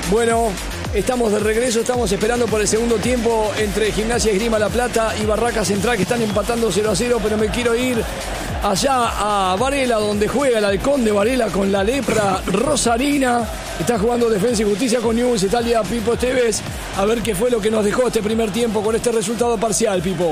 Bueno, estamos de regreso, estamos esperando por el segundo tiempo entre Gimnasia Esgrima La Plata y Barracas Central, que están empatando 0-0, pero me quiero ir allá a Varela, donde juega el Halcón de Varela con la lepra rosarina. Está jugando Defensa y Justicia con Newell's, Italia, Pipo Esteves. A ver qué fue lo que nos dejó este primer tiempo con este resultado parcial, Pipo.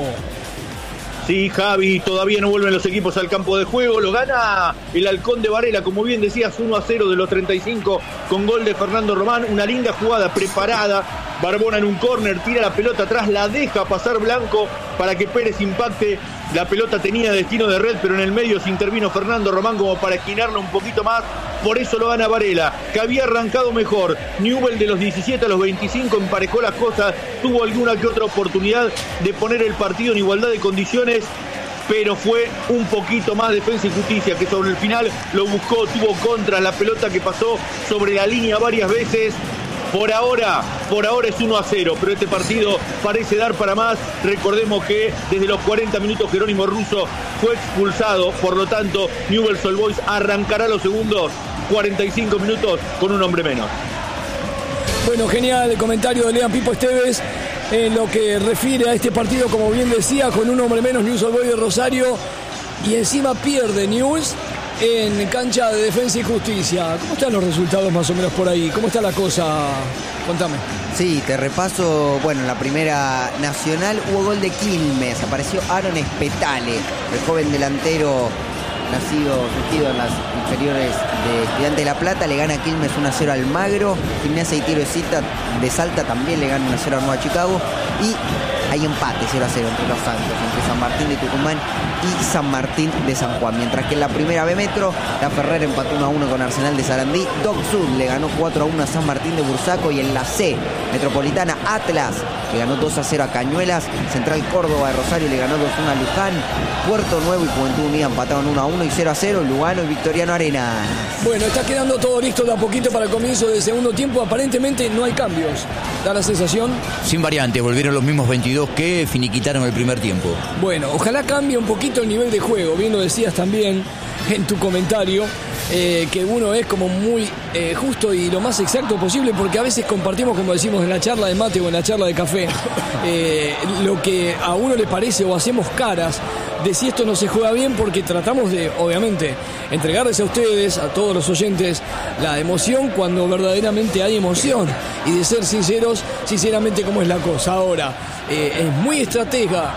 Sí, Javi, todavía no vuelven los equipos al campo de juego. Lo gana el Halcón de Varela, como bien decías, 1-0 de los 35 con gol de Fernando Román. Una linda jugada preparada. Barbona en un córner, tira la pelota atrás, la deja pasar Blanco para que Pérez impacte. La pelota tenía destino de red, pero en el medio se intervino Fernando Román como para esquinarla un poquito más. Por eso lo gana Varela, que había arrancado mejor. Newell de los 17 a los 25 emparejó las cosas, tuvo alguna que otra oportunidad de poner el partido en igualdad de condiciones, pero fue un poquito más Defensa y Justicia, que sobre el final lo buscó, tuvo contra la pelota que pasó sobre la línea varias veces. Por ahora es 1-0, pero este partido parece dar para más. Recordemos que desde los 40 minutos Jerónimo Russo fue expulsado, por lo tanto Newell's Old Boys arrancará los segundos 45 minutos con un hombre menos. Bueno, genial el comentario de Lean Pipo Esteves en lo que refiere a este partido, como bien decía, con un hombre menos Newell's Old Boys de Rosario, y encima pierde Newell's en cancha de Defensa y Justicia. ¿Cómo están los resultados más o menos por ahí? ¿Cómo está la cosa? Contame. Sí, te repaso. Bueno, en la primera nacional hubo gol de Quilmes. Apareció Aaron Espetale, el joven delantero surgido en las inferiores de Estudiantes de La Plata. Le gana a Quilmes 1-0 al Magro. Gimnasia y Tiro de Salta también le gana 1-0 a Nueva Chicago. Y hay empate 0-0 entre los Santos, entre San Martín de Tucumán y San Martín de San Juan. Mientras que en la primera B Metro, La Ferrer empató 1-1 con Arsenal de Sarandí. Doc Sud le ganó 4-1 a San Martín de Bursaco. Y en la C Metropolitana, Atlas le ganó 2-0 a Cañuelas. Central Córdoba de Rosario le ganó 2-1 a Luján. Puerto Nuevo y Juventud Unida empataron 1-1 y 0-0 Lugano y Victoriano Arenas. Bueno, está quedando todo listo de a poquito para el comienzo del segundo tiempo. Aparentemente no hay cambios. ¿Da la sensación? Sin variante, volvieron los mismos 22 que finiquitaron el primer tiempo. Bueno, ojalá cambie un poquito el nivel de juego. Bien lo decías también en tu comentario, que uno es como muy justo y lo más exacto posible, porque a veces compartimos, como decimos en la charla de mate o en la charla de café, lo que a uno le parece, o hacemos caras de si esto no se juega bien, porque tratamos de, obviamente, entregarles a ustedes, a todos los oyentes, la emoción cuando verdaderamente hay emoción, y de ser sinceros, sinceramente, cómo es la cosa. Ahora, es muy estratega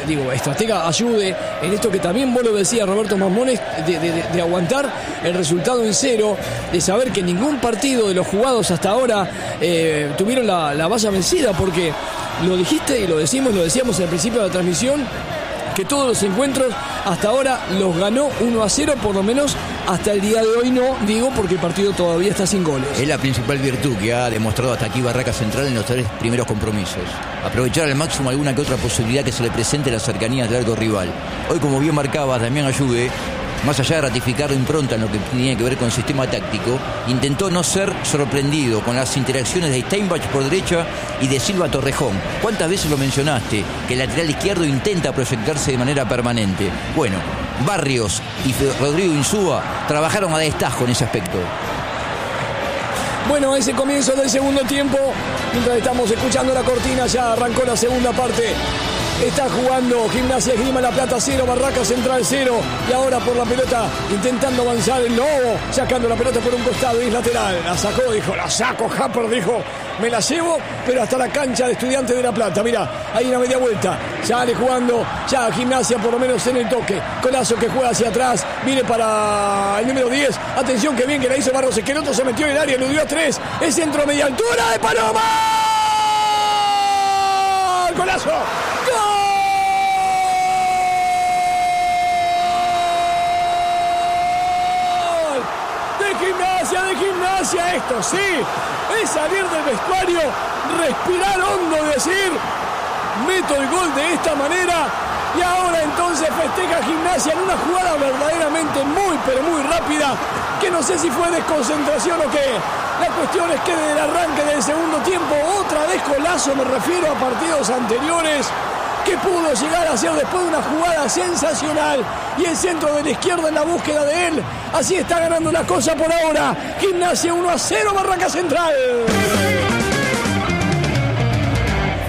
ayude en esto que también vos lo decías, Roberto Mamones, de aguantar el resultado en cero, de saber que ningún partido de los jugados hasta ahora tuvieron la valla vencida, porque lo dijiste y lo decíamos al principio de la transmisión, que todos los encuentros hasta ahora los ganó 1-0, por lo menos hasta el día de hoy no, digo, porque el partido todavía está sin goles. Es la principal virtud que ha demostrado hasta aquí Barracas Central en los 3 primeros compromisos. Aprovechar al máximo alguna que otra posibilidad que se le presente en las cercanías del arco rival. Hoy, como bien marcaba Damián Ayude, más allá de ratificar de impronta en lo que tiene que ver con el sistema táctico, intentó no ser sorprendido con las interacciones de Steinbach por derecha y de Silva Torrejón. ¿Cuántas veces lo mencionaste? Que el lateral izquierdo intenta proyectarse de manera permanente. Bueno, Barrios y Rodrigo Insúa trabajaron a destajo en ese aspecto. Bueno, ese comienzo del segundo tiempo, mientras estamos escuchando la cortina, ya arrancó la segunda parte. Está jugando Gimnasia Esgrima La Plata 0, Barracas Central 0. Y ahora por la pelota, intentando avanzar el Lobo, sacando la pelota por un costado y es lateral. La sacó, dijo, la saco, Happer dijo, me la llevo, pero hasta la cancha de Estudiantes de La Plata. Mirá, hay una media vuelta. Sale jugando ya Gimnasia, por lo menos en el toque. Colazo que juega hacia atrás, viene para el número 10. Atención, que bien que la hizo Barros Esqueloto, se metió en el área, eludió a 3. El centro a media altura de Paloma. ¡Golazo! De Gimnasia, esto sí, es salir del vestuario, respirar hondo, decir, meto el gol de esta manera, y ahora entonces festeja Gimnasia en una jugada verdaderamente muy, pero muy rápida, que no sé si fue desconcentración o qué. La cuestión es que desde el arranque del segundo tiempo, otra vez golazo, me refiero a partidos anteriores, que pudo llegar a ser después de una jugada sensacional y el centro de la izquierda en la búsqueda de él. Así está ganando la cosa por ahora. Gimnasia 1-0, Barracas Central.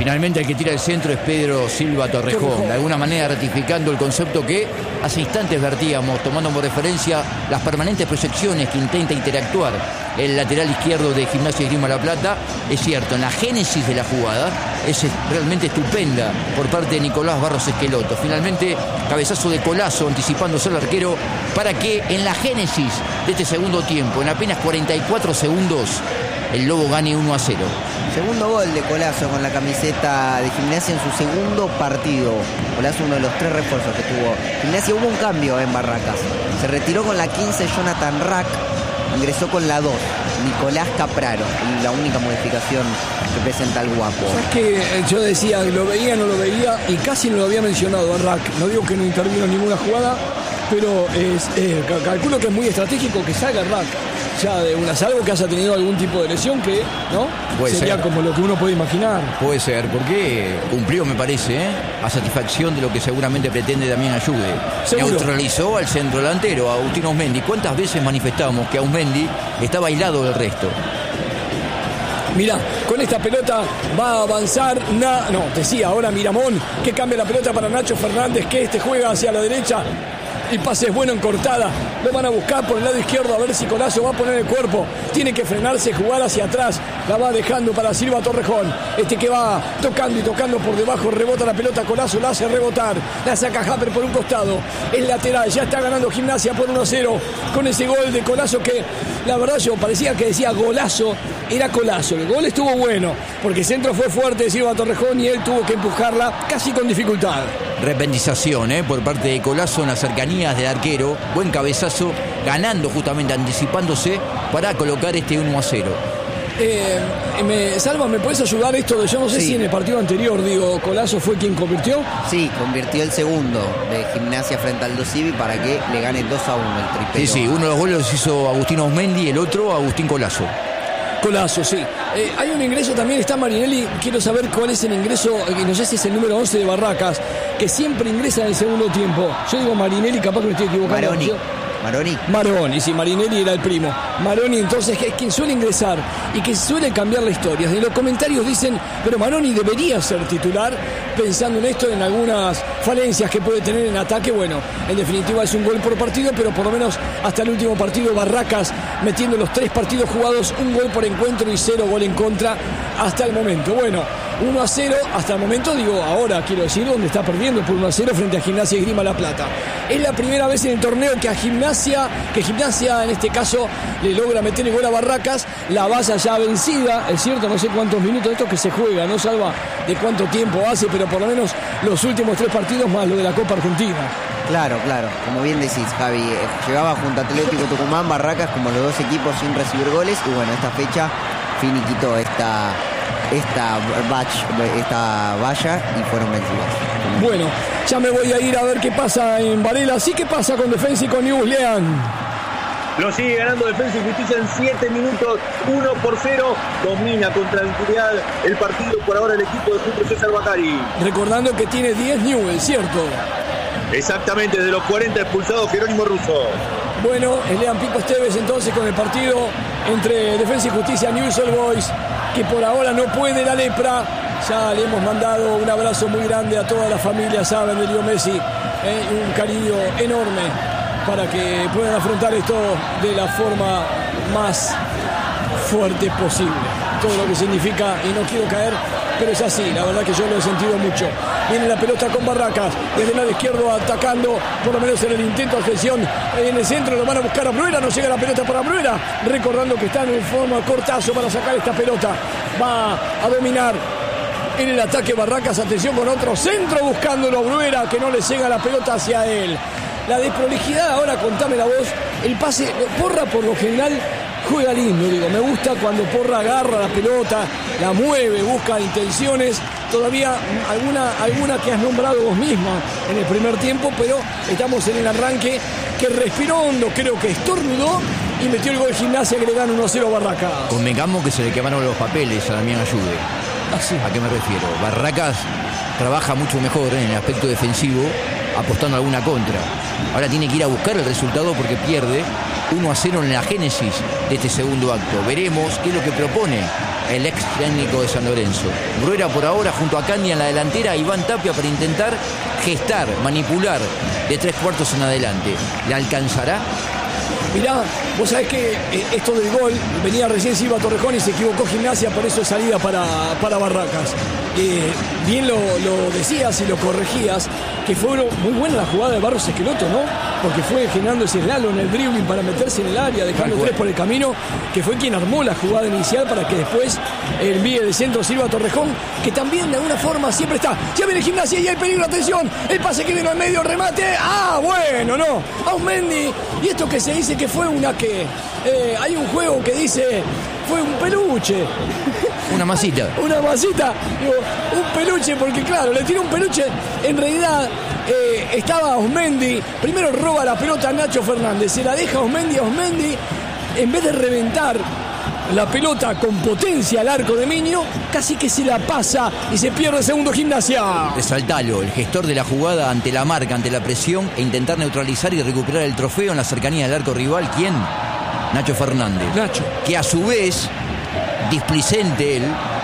Finalmente el que tira el centro es Pedro Silva Torrejón, de alguna manera ratificando el concepto que hace instantes vertíamos, tomando como referencia las permanentes proyecciones que intenta interactuar el lateral izquierdo de Gimnasia y Esgrima La Plata. Es cierto, en la génesis de la jugada es realmente estupenda por parte de Nicolás Barros Esqueloto. Finalmente, cabezazo de Colazo anticipándose al arquero para que en la génesis de este segundo tiempo, en apenas 44 segundos, el Lobo gane 1-0. Segundo gol de Colazo con la camiseta de Gimnasia en su segundo partido. Colazo, uno de los 3 refuerzos que tuvo Gimnasia. Hubo un cambio en Barracas. Se retiró con la 15 Jonathan Rack, ingresó con la 2 Nicolás Capraro. La única modificación que presenta el guapo. Es que yo decía, lo veía, no lo veía, y casi no lo había mencionado a Rack. No digo que no intervino en ninguna jugada, pero calculo que es muy estratégico que salga Rack. Ya de una, salvo que haya tenido algún tipo de lesión que, ¿no? Sería como lo que uno puede imaginar. Puede ser, porque cumplió, me parece, a satisfacción de lo que seguramente pretende Damián Ayude. Neutralizó al centro delantero, a Agustín Ausmendi. ¿Cuántas veces manifestamos que Ausmendi está bailado del resto? Mirá, con esta pelota va a avanzar, decía ahora Miramón, que cambia la pelota para Nacho Fernández, que juega hacia la derecha. El pase es bueno en cortada. Lo van a buscar por el lado izquierdo a ver si Colazo va a poner el cuerpo. Tiene que frenarse, jugar hacia atrás. La va dejando para Silva Torrejón. Que va tocando y tocando por debajo. Rebota la pelota, Colazo la hace rebotar. La saca Japper por un costado. El lateral, ya está ganando Gimnasia por 1-0. Con ese gol de Colazo que, la verdad, yo parecía que decía golazo. Era Colazo. El gol estuvo bueno, porque el centro fue fuerte de Silva Torrejón y él tuvo que empujarla casi con dificultad. Rependización por parte de Colazo en las cercanías del arquero. Buen cabezazo, ganando justamente, anticipándose para colocar 1-0. Salva, ¿me puedes ayudar esto de yo no sé si en el partido anterior, Colazo fue quien convirtió? Sí, convirtió el segundo de Gimnasia frente al Aldo Civi para que le gane 2-1 el tripero. Sí, uno de los goles los hizo Agustín Ausmendi y el otro Agustín Colazo. Colazo, sí. Hay un ingreso también, está Marinelli. Quiero saber cuál es el ingreso, no sé si es el número 11 de Barracas, que siempre ingresa en el segundo tiempo. Yo digo Marinelli, capaz que me estoy equivocando. Maroni, sí, Marinelli era el primo. Maroni, entonces, es quien suele ingresar y que suele cambiar la historia. En los comentarios dicen, pero Maroni debería ser titular, pensando en esto, en algunas falencias que puede tener en ataque. Bueno, en definitiva es un gol por partido, pero por lo menos hasta el último partido Barracas metiendo los 3 partidos jugados, un gol por encuentro y 0 gol en contra hasta el momento. Bueno, 1-0 hasta el momento, ahora quiero decir, donde está perdiendo por 1-0 frente a Gimnasia y Esgrima La Plata. Es la primera vez en el torneo que Gimnasia en este caso le logra meter el gol a Barracas. La base ya vencida, es cierto, no sé cuántos minutos de esto que se juega, no salva de cuánto tiempo hace, pero por lo menos los últimos 3 partidos más lo de la Copa Argentina. Claro, como bien decís, Javi, llevaba junto a Atlético Tucumán, Barracas como los 2 equipos sin recibir goles, y bueno, esta fecha finiquitó esta valla y fueron vencidos. Bueno, ya me voy a ir a ver qué pasa en Varela. Sí, ¿qué pasa con Defensa y con Newell's, Lean? Lo sigue ganando Defensa y Justicia en 7 minutos, 1-0. Domina con tranquilidad el partido por ahora el equipo de Julio César Bacari. Recordando que tiene 10 Newell's, ¿cierto? Exactamente, de los 40 expulsados, Jerónimo Russo. Bueno, Lean Pico Esteves entonces con el partido entre Defensa y Justicia, Newell's Old Boys, que por ahora no puede la lepra. Ya le hemos mandado un abrazo muy grande a toda la familia, saben, de Leo Messi, un cariño enorme para que puedan afrontar esto de la forma más fuerte posible. Todo lo que significa, y no quiero caer, pero es así, la verdad que yo lo he sentido mucho. Viene la pelota con Barracas, desde el lado izquierdo atacando, por lo menos en el intento de ascensión. En el centro lo van a buscar a Bruera, no llega la pelota para Bruera, recordando que está en forma cortazo para sacar esta pelota. Va a dominar en el ataque Barracas, atención con otro centro buscándolo Bruera, que no le llega la pelota hacia él. La desprolijidad, ahora contame la voz, el pase, Porra por lo general juega lindo, me gusta cuando Porra agarra la pelota, la mueve, busca intenciones, todavía alguna que has nombrado vos misma en el primer tiempo, pero estamos en el arranque que respiró hondo, creo que estornudó y metió el gol de Gimnasia que le dan 1-0 a Barracas. Convengamos que se le quemaron los papeles a Damián Ayude. ¿A qué me refiero? Barracas trabaja mucho mejor en el aspecto defensivo, apostando a alguna contra. Ahora tiene que ir a buscar el resultado porque pierde 1-0 en la génesis de este segundo acto. Veremos qué es lo que propone el ex técnico de San Lorenzo. Bruera por ahora junto a Candia en la delantera, Iván Tapia para intentar gestar, manipular de 3/4 en adelante. ¿Le alcanzará? Mirá, vos sabés que esto del gol, venía recién Silva Torrejón y se equivocó Gimnasia, por eso es salida para Barracas. Bien lo decías y lo corregías, que fue muy buena la jugada de Barros Esqueloto, ¿no? Porque fue generando ese slalom, el dribbling para meterse en el área, dejando 3 por el camino, que fue quien armó la jugada inicial para que después envíe de centro Silva Torrejón, que también de alguna forma siempre está. Ya viene Gimnasia y hay peligro, atención, el pase que vino al medio, remate, bueno, no, Ausmendi, y esto que se dice que fue una que, hay un juego que dice, fue un peluche. Una masita. Una masita, digo, un peluche, porque claro, le tiró un peluche, en realidad estaba Ausmendi, primero roba la pelota a Nacho Fernández, se la deja Ausmendi, en vez de reventar la pelota con potencia al arco de Miño, casi que se la pasa y se pierde el segundo Gimnasia. Resaltalo, el gestor de la jugada ante la marca, ante la presión, e intentar neutralizar y recuperar el trofeo en la cercanía del arco rival. ¿Quién? Nacho Fernández. Nacho. Que a su vez, displicente él,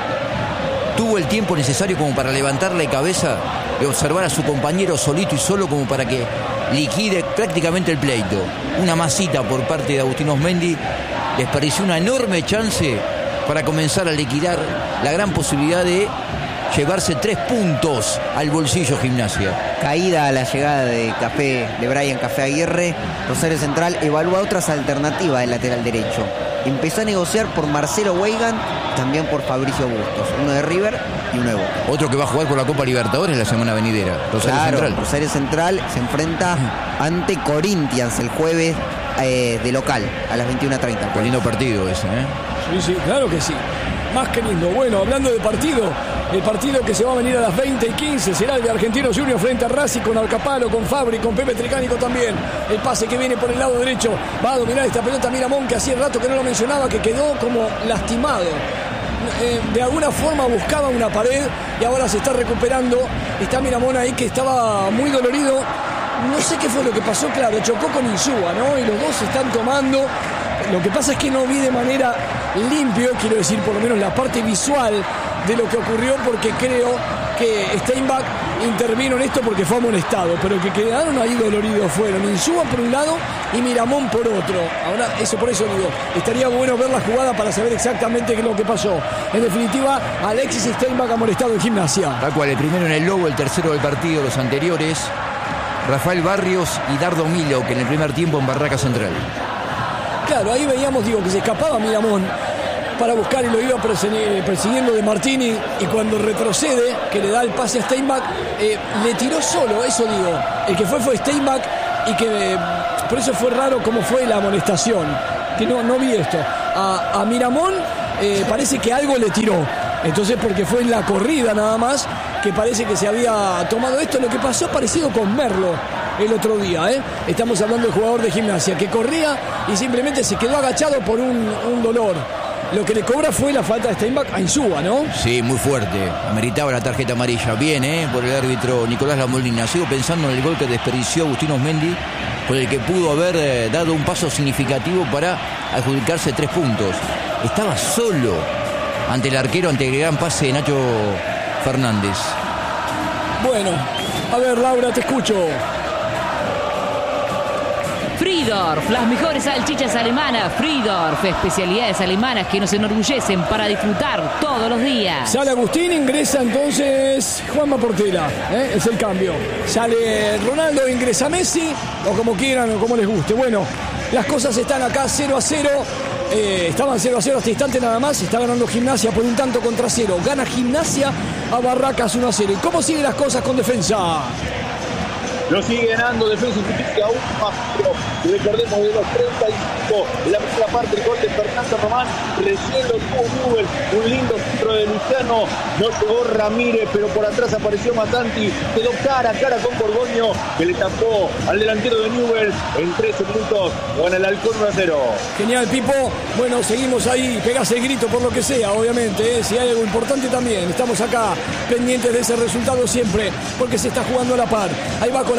tuvo el tiempo necesario como para levantarle cabeza y observar a su compañero solito y solo como para que liquide prácticamente el pleito. Una masita por parte de Agustín Ausmendi les pareció una enorme chance para comenzar a liquidar la gran posibilidad de llevarse 3 puntos al bolsillo Gimnasia. Caída a la llegada de Brian Café Aguirre, Rosario Central evalúa otras alternativas del lateral derecho. Empezó a negociar por Marcelo Weigand, también por Fabricio Bustos, uno de River y uno de Boca. Otro que va a jugar por la Copa Libertadores la semana venidera, Rosario Central. Rosario Central se enfrenta ante Corinthians el jueves de local a las 21:30. Qué lindo partido ese, ¿eh? Sí, claro que sí. Más que lindo. Bueno, hablando de partido, el partido que se va a venir a las 20:15 será el de Argentinos Juniors frente a Racing, con Alcapalo, con Fabri, con Pepe Tricánico también. El pase que viene por el lado derecho va a dominar esta pelota Miramón, que hacía rato que no lo mencionaba, que quedó como lastimado. De alguna forma buscaba una pared y ahora se está recuperando. Está Miramón ahí, que estaba muy dolorido. No sé qué fue lo que pasó, claro, chocó con Insúa, ¿no? Y los dos se están tomando. Lo que pasa es que no vi de manera limpio, quiero decir, por lo menos la parte visual de lo que ocurrió, porque creo que Steinbach intervino en esto porque fue amonestado, pero que quedaron ahí doloridos fueron Insúa por un lado y Miramón por otro. Ahora, por eso digo, estaría bueno ver la jugada para saber exactamente qué es lo que pasó. En definitiva, Alexis Steinbach amonestado en Gimnasia. Tal cual, el primero en el Lobo, el tercero del partido, los anteriores, Rafael Barrios y Dardo Milo, que en el primer tiempo en Barraca Central. Claro, ahí veíamos, que se escapaba Miramón para buscar y lo iba persiguiendo de Martini, y cuando retrocede, que le da el pase a Steinbach, le tiró solo, eso digo. El que fue Steinbach, y que por eso fue raro cómo fue la amonestación, que no vi esto. A Miramón parece que algo le tiró, entonces porque fue en la corrida nada más, que parece que se había tomado esto. Lo que pasó parecido con Merlo el otro día, Estamos hablando del jugador de Gimnasia que corría y simplemente se quedó agachado por un dolor. Lo que le cobra fue la falta de Steinbach a Insúa, ¿no? Sí, muy fuerte. Ameritaba la tarjeta amarilla. Bien, por el árbitro Nicolás Lamolina. Sigo pensando en el gol que desperdició Agustín Ausmendi, con el que pudo haber dado un paso significativo para adjudicarse 3 puntos. Estaba solo ante el arquero, ante el gran pase de Nacho Fernández. Bueno, a ver, Laura, te escucho. Friedorf, las mejores salchichas alemanas. Friedorf, especialidades alemanas que nos enorgullecen para disfrutar todos los días. Sale Agustín, ingresa entonces Juanma Portela, es el cambio. Sale Ronaldo, ingresa Messi, o como quieran o como les guste. Bueno, las cosas están acá 0-0. Estaban 0-0 hasta este instante nada más. Está ganando Gimnasia por 1-0. Gana Gimnasia a Barracas 1-0. ¿Y cómo siguen las cosas con Defensa? Lo sigue ganando Defensa y Justicia aún más. Recordemos, de los 35 de la primera parte, el gol de Fernando Román. Recién lo tuvo Newell, un lindo centro de Luciano. No llegó Ramírez, pero por atrás apareció Matanti. Quedó cara a cara con Borgoño, que le tapó al delantero de Newell. En 13 minutos gana el Halcón 1-0. Genial, Pipo. Bueno, seguimos ahí. Pegás el grito por lo que sea, obviamente. Si hay algo importante también. Estamos acá pendientes de ese resultado siempre, porque se está jugando a la par. Ahí va con la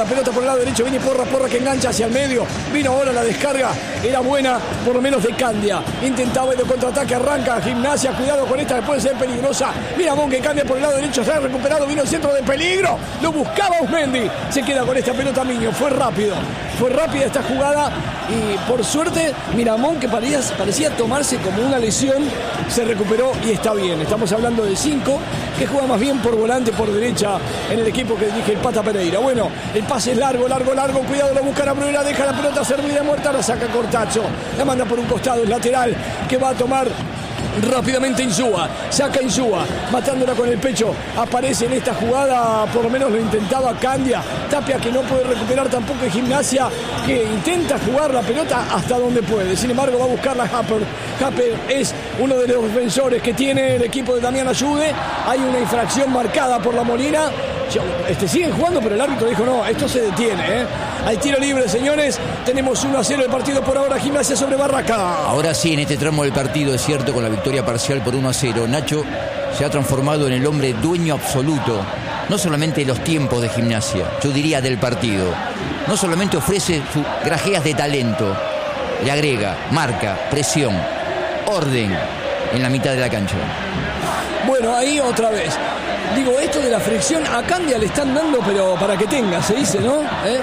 la pelota por el lado derecho, viene Porra que engancha hacia el medio, vino ahora la descarga, era buena, por lo menos de Candia, intentaba el contraataque, arranca Gimnasia, cuidado con esta, que puede ser peligrosa, Miramón que cambia por el lado derecho, se ha recuperado, vino el centro de peligro, lo buscaba Usmendi, se queda con esta pelota Miño, fue rápida esta jugada y por suerte Miramón, que parecía tomarse como una lesión, se recuperó y está bien. Estamos hablando de 5 que juega más bien por volante, por derecha en el equipo que dirige el Pata Pereira. Bueno, el pase es largo, cuidado, lo busca la Bruera, deja la pelota servida muerta, la saca Cortacho, la manda por un costado, es lateral que va a tomar rápidamente Insúa, saca Insúa, matándola con el pecho, aparece en esta jugada, por lo menos lo intentaba Candia, Tapia que no puede recuperar tampoco en Gimnasia, que intenta jugar la pelota hasta donde puede, sin embargo va a buscarla Happer es uno de los defensores que tiene el equipo de Damián Ayude, hay una infracción marcada por la Molina, siguen jugando pero el árbitro dijo no, esto se detiene, hay tiro libre señores, tenemos 1-0 el partido por ahora, Gimnasia sobre Barraca. Ahora sí, en este tramo del partido, es cierto, con la victoria parcial por 1-0, Nacho se ha transformado en el hombre dueño absoluto, no solamente de los tiempos de Gimnasia, yo diría del partido. No solamente ofrece sus grajeas de talento, le agrega marca, presión, orden en la mitad de la cancha. Bueno, ahí otra vez. Digo, esto de la fricción a Candia le están dando, pero para que tenga, se dice, ¿no?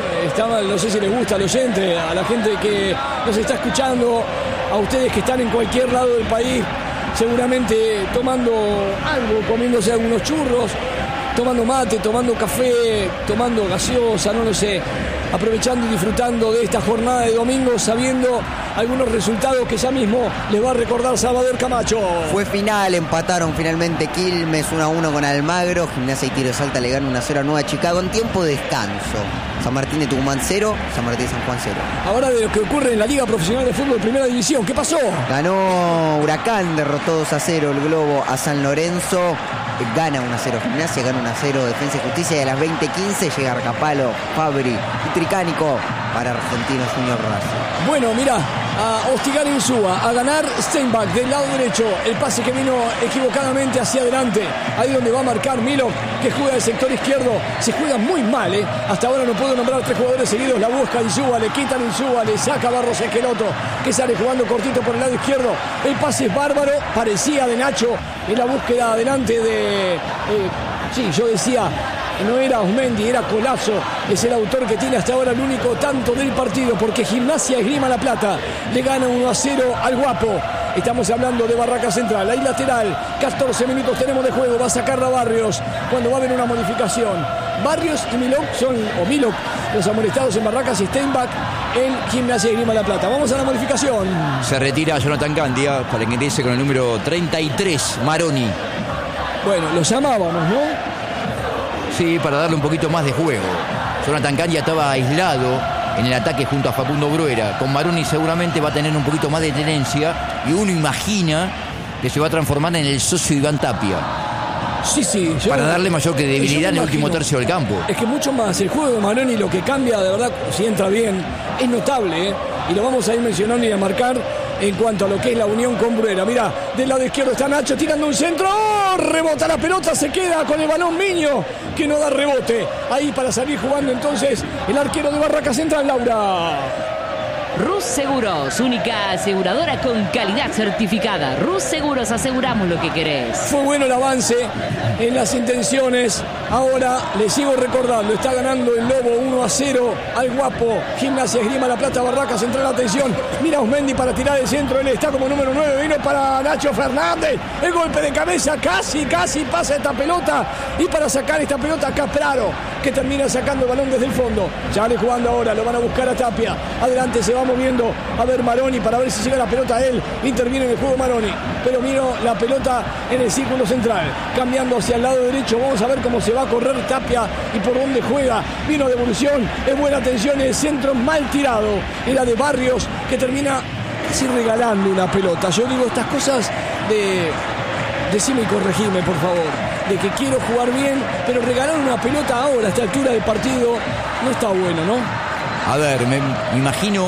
No sé si les gusta al oyente, a la gente que nos está escuchando, a ustedes que están en cualquier lado del país, seguramente tomando algo, comiéndose algunos churros, tomando mate, tomando café, tomando gaseosa, no lo sé, aprovechando y disfrutando de esta jornada de domingo, sabiendo algunos resultados que ya mismo les va a recordar Salvador Camacho. Fue final, empataron finalmente Quilmes 1-1 con Almagro, Gimnasia y Tiro de Salta le ganan 1-0 a Nueva Chicago en tiempo de descanso. San Martín de Tucumán 0, San Martín de San Juan 0. Ahora de lo que ocurre en la Liga Profesional de Fútbol Primera División, ¿qué pasó? Ganó Huracán, derrotó 2-0 el Globo a San Lorenzo. Gana 1-0 Gimnasia, gana 1-0 Defensa y Justicia y a las 20:15 llega Arcapalo, Fabri y Tricánico para Argentinos Junior Racing. Bueno, mira, a hostigar Insúa, a ganar Steinbach del lado derecho, el pase que vino equivocadamente hacia adelante, ahí donde va a marcar Milo, que juega del sector izquierdo, se juega muy mal, hasta ahora no puedo nombrar 3 jugadores seguidos, la busca Insúa, le quitan Insúa, le saca Barros Esqueloto, que sale jugando cortito por el lado izquierdo, el pase es bárbaro, parecía de Nacho en la búsqueda adelante de... sí, yo decía... No era Usmendi, era Colazo, es el autor que tiene hasta ahora el único tanto del partido, porque Gimnasia Esgrima La Plata le gana 1-0 al Guapo. Estamos hablando de Barraca Central, ahí lateral, 14 minutos tenemos de juego, va a sacarla Barrios cuando va a haber una modificación. Barrios y Milok los amonestados en Barracas y Steinbach en Gimnasia Esgrima La Plata. Vamos a la modificación. Se retira Jonathan Candia para que ingrese con el número 33, Maroni. Bueno, lo llamábamos, ¿no? Sí, para darle un poquito más de juego. Jonathan Candia estaba aislado en el ataque junto a Facundo Bruera. Con Maroni seguramente va a tener un poquito más de tenencia y uno imagina que se va a transformar en el socio Iván Tapia. Sí. Para darle mayor credibilidad en el último tercio del campo. Es que mucho más, el juego de Maroni lo que cambia, de verdad, si entra bien, es notable, y lo vamos a ir mencionando y a marcar en cuanto a lo que es la unión con Bruera. Mirá, del lado izquierdo está Nacho tirando un centro, rebota la pelota, se queda con el balón Miño, que no da rebote. Ahí para salir jugando entonces el arquero de Barraca Central, Laura. Rus Seguros, única aseguradora con calidad certificada. Rus Seguros, aseguramos lo que querés. Fue bueno el avance en las intenciones. Ahora le sigo recordando, está ganando el Lobo 1-0 al Guapo. Gimnasia Esgrima La Plata, Barraca Central, atención. Mira Usmendi para tirar el centro, él está como número 9, vino para Nacho Fernández. El golpe de cabeza, casi pasa esta pelota. Y para sacar esta pelota Capraro, que termina sacando el balón desde el fondo. Sale jugando ahora, lo van a buscar a Tapia. Adelante se va moviendo a ver Maroni para ver si llega la pelota a él. Interviene en el juego Maroni, pero miro la pelota en el círculo central, cambiando hacia el lado derecho. Vamos a ver cómo se va a correr Tapia y por dónde juega. Vino devolución, es buena atención, el centro mal tirado. Era de Barrios, que termina casi regalando una pelota. Yo digo estas cosas de... Decime y corregime, por favor, de que quiero jugar bien, pero regalar una pelota ahora, a esta altura del partido, no está bueno, ¿no? A ver, me imagino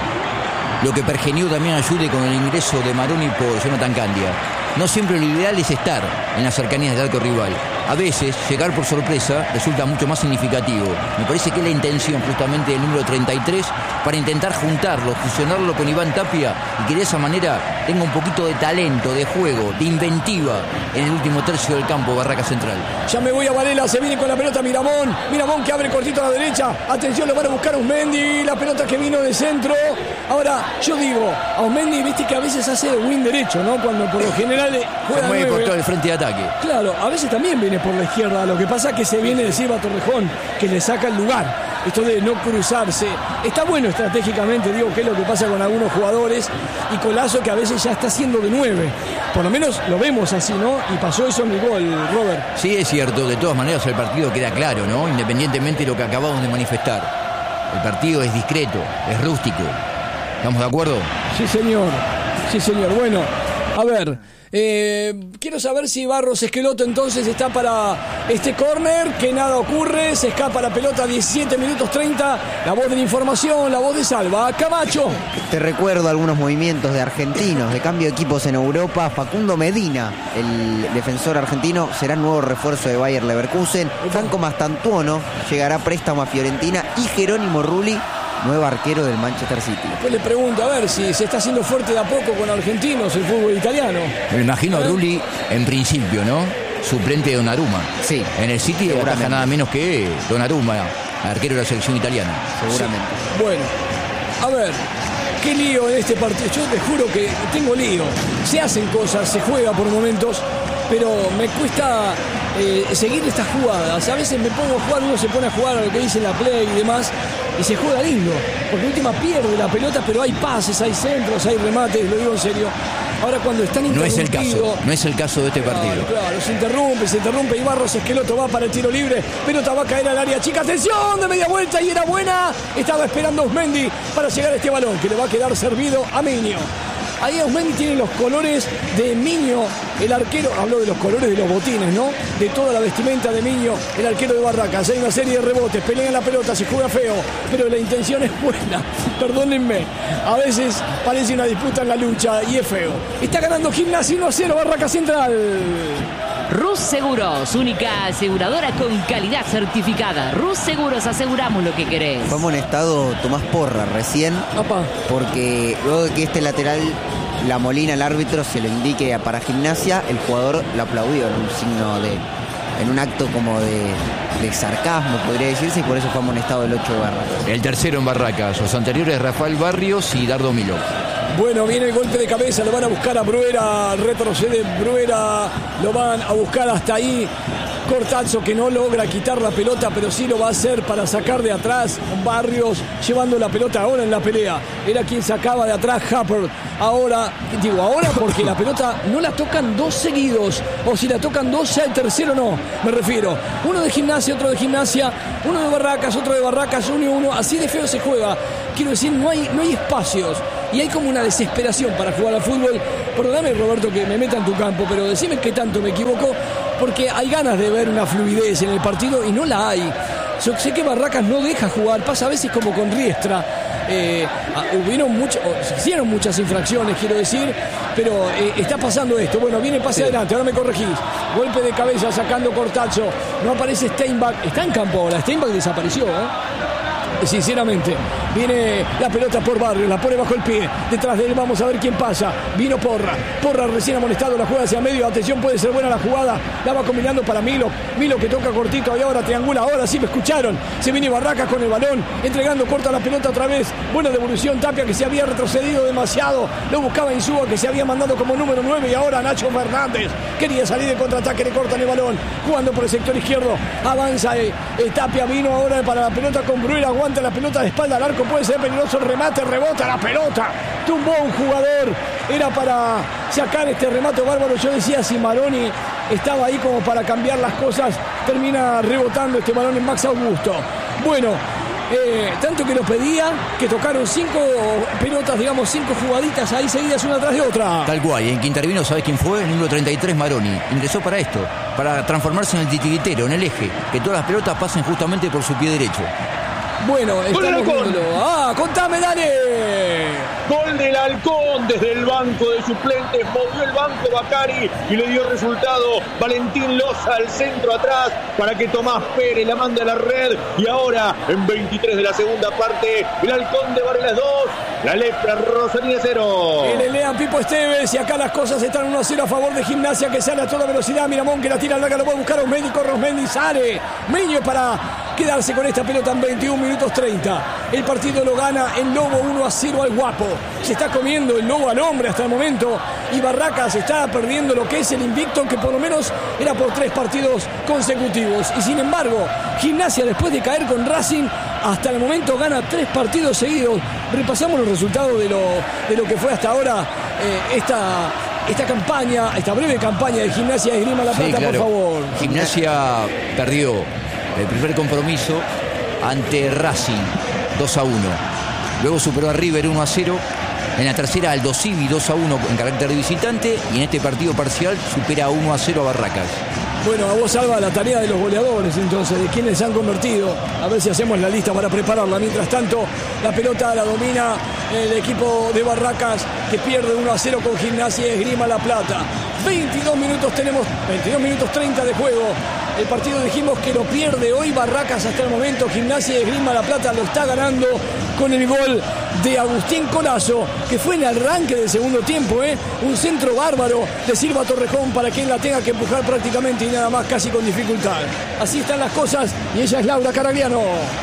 lo que pergenió también Ayude con el ingreso de Maroni por Jonathan Candia. No siempre lo ideal es estar en las cercanías del arco rival. a veces llegar por sorpresa resulta mucho más significativo. Me parece que es la intención justamente del número 33 para intentar juntarlo, fusionarlo con Iván Tapia y que de esa manera tenga un poquito de talento, de juego, de inventiva en el último tercio del campo Barraca Central. Ya me voy a Varela, se viene con la pelota Miramón que abre cortito a la derecha, atención, lo van a buscar a Osmendi, la pelota que vino de centro. Ahora, yo digo, a Osmendi, viste que a veces hace de wing derecho, ¿no? Cuando por lo general juega se mueve 9. por todo el frente de ataque. Claro, a veces también viene por la izquierda, lo que pasa es que se viene de Silva Torrejón, que le saca el lugar. Esto de no cruzarse, está bueno estratégicamente, digo, que es lo que pasa con algunos jugadores, y Collazo que a veces ya está haciendo de 9, por lo menos lo vemos así, ¿no? Y pasó eso en el gol, Robert. Sí, es cierto, de todas maneras el partido queda claro, ¿no? Independientemente de lo que acabamos de manifestar. El partido es discreto, es rústico. ¿Estamos de acuerdo? Sí, señor. Bueno, a ver, quiero saber si Barros Esqueloto entonces está para este córner, que nada ocurre, se escapa la pelota, 17 minutos 30, la voz de la información, la voz de Salva. Camacho. Te recuerdo algunos movimientos de argentinos, de cambio de equipos en Europa. Facundo Medina, el defensor argentino, será nuevo refuerzo de Bayer Leverkusen. Franco Mastantuono llegará a préstamo a Fiorentina y Jerónimo Rulli, nuevo arquero del Manchester City. Después le pregunto, a ver si se está haciendo fuerte de a poco con argentinos el fútbol italiano. Me imagino a Rulli en principio, ¿no? Suplente de Donnarumma. Sí. En el City ataja nada menos que Donnarumma, arquero de la selección italiana. Seguramente. Sí. Bueno, a ver, qué lío en este partido. Yo te juro que tengo lío. Se hacen cosas, se juega por momentos, pero me cuesta seguir estas jugadas. A veces me pongo a jugar, uno se pone a jugar a lo que dice la Play y demás, y se juega lindo, porque última pierde la pelota, pero hay pases, hay centros, hay remates, lo digo en serio. Ahora cuando están interrumpidos... No es el caso de este partido. Claro, se interrumpe y Barros Esqueloto va para el tiro libre, pelota va a caer al área chica, atención, de media vuelta y era buena. Estaba esperando Osmendi para llegar a este balón, que le va a quedar servido a Miño. Ahí Osmendi tiene los colores de Miño, el arquero, habló de los colores de los botines, ¿no? De toda la vestimenta de Miño, el arquero de Barracas. Hay una serie de rebotes, pelean la pelota, se juega feo, pero la intención es buena. Perdónenme, a veces parece una disputa en la lucha y es feo. Está ganando Gimnasia 1-0, Barracas Central. Rus Seguros, única aseguradora con calidad certificada. Rus Seguros, aseguramos lo que querés. Fue amonestado Tomás Porra recién, porque luego de que este lateral, la Molina, el árbitro, se lo indique para Gimnasia, el jugador lo aplaudió en un signo en un acto como de sarcasmo, podría decirse, y por eso fue amonestado el 8 de Barracas. El tercero en Barracas, los anteriores Rafael Barrios y Dardo Milo. Bueno, viene el golpe de cabeza, lo van a buscar a Bruera, retrocede Bruera, lo van a buscar hasta ahí. Cortazzo, que no logra quitar la pelota, pero sí lo va a hacer para sacar de atrás. Barrios llevando la pelota ahora en la pelea. Era quien sacaba de atrás Huppert. Ahora porque la pelota no la tocan dos seguidos. O si la tocan dos, ya el tercero no. Me refiero. Uno de Gimnasia, otro de Gimnasia. Uno de Barracas, otro de Barracas. Uno y uno. Así de feo se juega. Quiero decir, no hay espacios. Y hay como una desesperación para jugar al fútbol. Perdóname, Roberto, que me meta en tu campo, pero decime qué tanto me equivoco, porque hay ganas de ver una fluidez en el partido y no la hay. Yo sé que Barracas no deja jugar, pasa a veces como con Riestra. Hicieron muchas infracciones, quiero decir, pero está pasando esto. Bueno, viene pase adelante, ahora me corregís. Golpe de cabeza sacando Cortazzo. No aparece Steinbach. Está en campo ahora. Steinbach desapareció, sinceramente. Viene la pelota por Barrio, la pone bajo el pie. Detrás de él vamos a ver quién pasa. Vino Porra recién amonestado, la juega hacia medio. Atención, puede ser buena la jugada. La va combinando para Milo que toca cortito y ahora triangula. Ahora sí me escucharon. Se viene Barracas con el balón, entregando corta la pelota otra vez. Buena devolución, Tapia, que se había retrocedido demasiado. Lo buscaba Insúa, que se había mandado como número 9. Y ahora Nacho Fernández quería salir de contraataque, le cortan el balón. Jugando por el sector izquierdo. Avanza Tapia, vino ahora para la pelota con Bruera. Aguanta la pelota de espalda al arco, puede ser peligroso el remate, rebota la pelota, tumbó un jugador, era para sacar este remate bárbaro. Yo decía, si Maroni estaba ahí como para cambiar las cosas, termina rebotando este balón en Max Augusto. Bueno, tanto que lo pedía, que tocaron 5 pelotas, digamos 5 jugaditas ahí seguidas una tras de otra. Tal cual, y en que intervino, ¿sabes quién fue? El número 33, Maroni. Ingresó para esto, para transformarse en el titiritero, en el eje, que todas las pelotas pasen justamente por su pie derecho. Bueno, estamos viéndolo. Contame, dale. Gol del Halcón desde el banco de suplentes. Movió el banco Bacari y le dio resultado Valentín Loza al centro atrás para que Tomás Pérez la mande a la red. Y ahora, en 23 de la segunda parte, el Halcón de Varela 2, la Lepra Rosalía 0. Que le lean Pipo Esteves y acá las cosas están 1-0 a favor de Gimnasia, que sale a toda velocidad. Miramón que la tira larga, lo va a buscar Osmendi, corre Osmendi, sale Meño para quedarse con esta pelota en 21 minutos 30. El partido lo gana el Lobo 1-0 al Guapo. Se está comiendo el Lobo al hombre hasta el momento y Barracas está perdiendo lo que es el invicto, que por lo menos era por 3 partidos consecutivos. Y sin embargo, Gimnasia, después de caer con Racing, hasta el momento gana 3 partidos seguidos. Repasamos los resultados de lo que fue hasta ahora esta campaña, esta breve campaña de Gimnasia de Esgrima La Plata, sí, claro. Por favor. Gimnasia perdió el primer compromiso ante Racing 2-1. Luego superó a River 1-0. En la tercera Aldo Civi 2-1 en carácter de visitante. Y en este partido parcial supera 1-0 a Barracas. Bueno, a vos, Alba, la tarea de los goleadores, entonces, de quienes se han convertido. A ver si hacemos la lista para prepararla. Mientras tanto, la pelota la domina el equipo de Barracas, que pierde 1-0 con Gimnasia y Esgrima La Plata. 22 minutos tenemos, 22 minutos 30 de juego. El partido dijimos que lo pierde hoy Barracas hasta el momento. Gimnasia y Esgrima La Plata lo está ganando con el gol de Agustín Colazo, que fue en el arranque del segundo tiempo, un centro bárbaro de Silva Torrejón para que él la tenga que empujar prácticamente y nada más, casi con dificultad. Así están las cosas y ella es Laura Caragliano.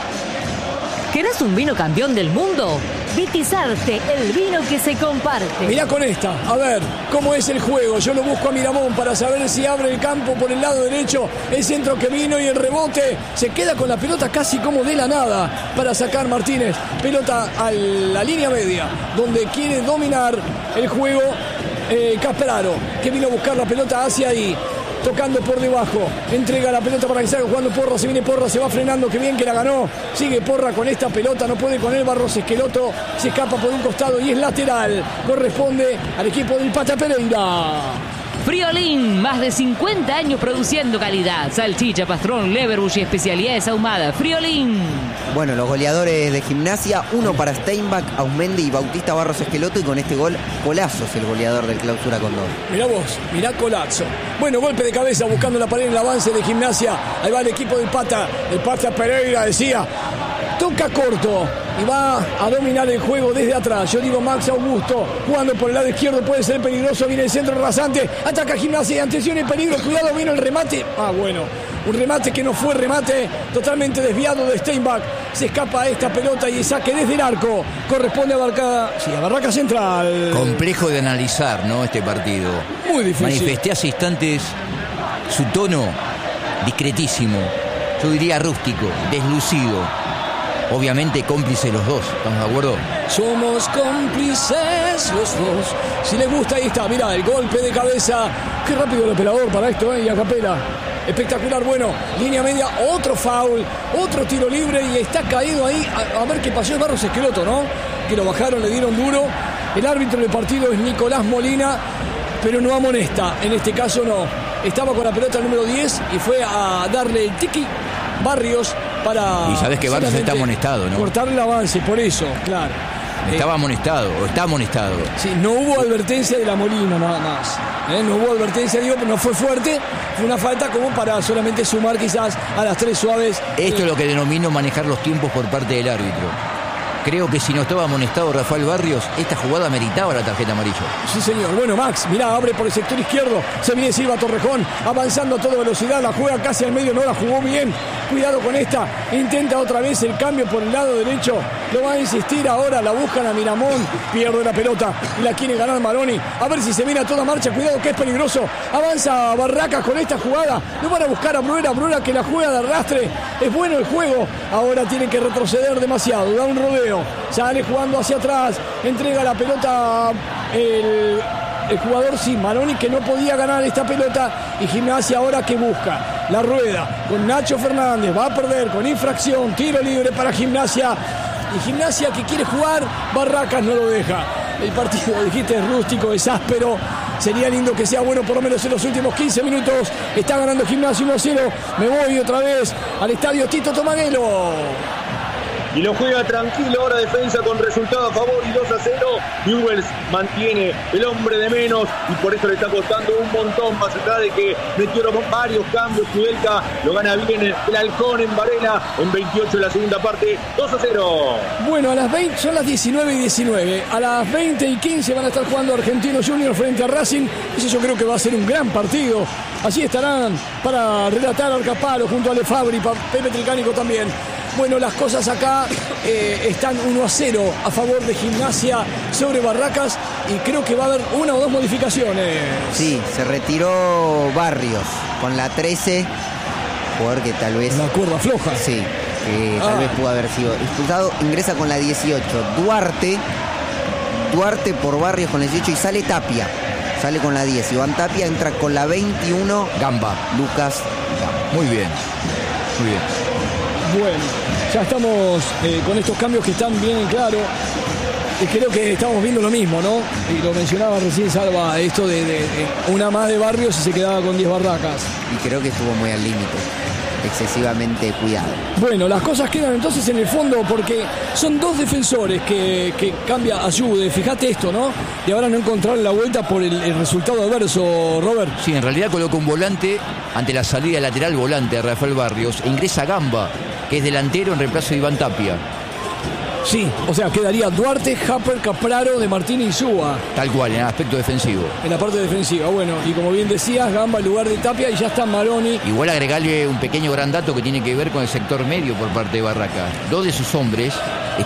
¿Querés un vino campeón del mundo? Vitizarte, el vino que se comparte. Mirá con esta, a ver cómo es el juego. Yo lo busco a Miramón para saber si abre el campo por el lado derecho. El centro que vino y el rebote. Se queda con la pelota casi como de la nada para sacar Martínez. Pelota a la línea media, donde quiere dominar el juego Casperaro, que vino a buscar la pelota hacia ahí. Tocando por debajo, entrega la pelota para que salga jugando Porra, se viene Porra, se va frenando, que bien que la ganó, sigue Porra con esta pelota, no puede con él, Barros Esqueloto se escapa por un costado y es lateral, corresponde al equipo del Pata Pereira. Friolín, más de 50 años produciendo calidad. Salchicha, pastrón, leverbush y especialidades ahumadas. Friolín. Bueno, los goleadores de Gimnasia, uno para Steinbach, Ausmendi y Bautista Barros Esqueloto, y con este gol, Colazo es el goleador del Clausura Condor. Mirá vos, mirá Colazo. Bueno, golpe de cabeza buscando la pared en el avance de Gimnasia. Ahí va el equipo del Pata Pereira, decía. Toca corto y va a dominar el juego desde atrás. Yo digo Max Augusto jugando por el lado izquierdo, puede ser peligroso. Viene el centro rasante, ataca Gimnasia, atención y peligro, cuidado, vino el remate. Bueno, un remate que no fue remate, totalmente desviado de Steinbach. Se escapa esta pelota y saque desde el arco. Corresponde a Barraca Central. Complejo de analizar, ¿no? Este partido. Muy difícil. Manifesté hace instantes su tono discretísimo. Yo diría rústico, deslucido. Obviamente cómplices los dos, ¿estamos de acuerdo? Somos cómplices los dos. Si les gusta, ahí está, mirá, el golpe de cabeza. Qué rápido el operador para esto, y a capela. Espectacular, bueno, línea media, otro foul, otro tiro libre y está caído ahí. A ver qué pasó, es Barros Esqueloto, ¿no? Que lo bajaron, le dieron duro. El árbitro del partido es Nicolás Molina, pero no amonesta, en este caso no. Estaba con la pelota número 10 y fue a darle el tiki Barrios para... Y sabes que Barrios está amonestado, ¿no? Cortarle el avance, por eso, claro. Estaba amonestado, o está amonestado. Sí, no hubo advertencia de la Molina nada más. No hubo advertencia, digo, no fue fuerte. Fue una falta como para solamente sumar quizás a las 3 suaves. Esto es lo que denomino manejar los tiempos por parte del árbitro. Creo que si no estaba amonestado Rafael Barrios, esta jugada meritaba la tarjeta amarilla. Sí, señor. Bueno, Max, mirá, abre por el sector izquierdo. Se viene Silva Torrejón, avanzando a toda velocidad. La juega casi al medio, no la jugó bien. Cuidado con esta. Intenta otra vez el cambio por el lado derecho. Lo va a insistir ahora. La buscan a Miramón. Pierde la pelota y la quiere ganar Maroni. A ver si se viene a toda marcha. Cuidado que es peligroso. Avanza Barracas con esta jugada. Lo van a buscar a Bruera que la juega de arrastre. Es bueno el juego. Ahora tiene que retroceder demasiado. Da un rodeo. Sale jugando hacia atrás. Entrega la pelota el jugador, sí, Maroni, que no podía ganar esta pelota. Y Gimnasia ahora que busca la rueda con Nacho Fernández. Va a perder con infracción. Tiro libre para Gimnasia. Y Gimnasia que quiere jugar, Barracas no lo deja. El partido, dijiste, es rústico, es áspero. Sería lindo que sea bueno por lo menos en los últimos 15 minutos. Está ganando Gimnasia 1-0. Me voy otra vez al estadio Tito Tomaguelo. y lo juega tranquilo. Ahora defensa con resultado a favor y 2-0. Newell's mantiene el hombre de menos y por eso le está costando un montón, más allá de que metieron varios cambios. Kudelka lo gana bien el Halcón en Varela en 28 de la segunda parte, 2-0. Bueno, a las 20, son las 19:19. A las 20:15 van a estar jugando Argentinos Juniors frente a Racing. Eso yo creo que va a ser un gran partido. Allí estarán para relatar Arcaparo junto a Lefabri, Pepe Tricánico también. Bueno, las cosas acá están 1-0 a favor de Gimnasia sobre Barracas y creo que va a haber una o dos modificaciones. Sí, se retiró Barrios con la 13, jugador que tal vez... Una cuerda floja. Sí, que tal vez pudo haber sido expulsado. Ingresa con la 18 Duarte por Barrios con la 18 y sale Tapia. Sale con la 10. Iván Tapia entra con la 21. Gamba. Lucas Gamba. Muy bien. Muy bien. Bueno, ya estamos con estos cambios que están bien en claro. Creo que estamos viendo lo mismo, ¿no? Y lo mencionaba recién Salva, esto de una más de Barrios y se quedaba con 10 Barracas. Y creo que estuvo muy al límite, excesivamente cuidado. Bueno, las cosas quedan entonces en el fondo porque son dos defensores que cambia Ayude. Fíjate esto, ¿no? Y ahora no encontraron la vuelta por el resultado adverso, Robert. Sí, en realidad coloca un volante ante la salida lateral volante de Rafael Barrios e ingresa Gamba, que es delantero en reemplazo de Iván Tapia. Sí, o sea, quedaría Duarte, Happer, Capraro, De Martín y Insúa. Tal cual, en el aspecto defensivo. En la parte defensiva, bueno, y como bien decías, Gamba en lugar de Tapia y ya está Maroni. Igual agregarle un pequeño gran dato que tiene que ver con el sector medio por parte de Barracas. Dos de sus hombres...